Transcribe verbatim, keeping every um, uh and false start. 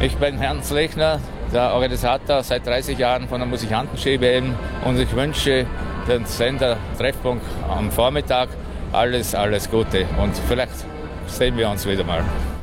Ich bin Hans Lechner, der Organisator seit dreißig Jahren von der Musikanten-Ski-W M und ich wünsche den Sender Treffpunkt am Vormittag alles, alles Gute und vielleicht sehen wir uns wieder mal.